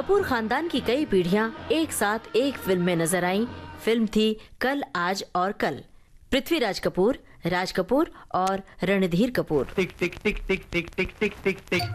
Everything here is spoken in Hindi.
कपूर खानदान की कई पीढ़ियां एक साथ एक फिल्म में नजर आईं। फिल्म थी कल, आज और कल। पृथ्वीराज कपूर, राज कपूर और रणधीर कपूर। टिक टिक टिक टिक टिक टिक टिक टिक टिक।